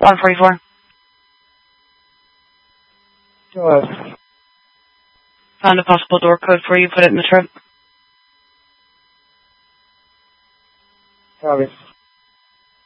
144. Go ahead. Found a possible door code for you. Put it in the trip. Copy.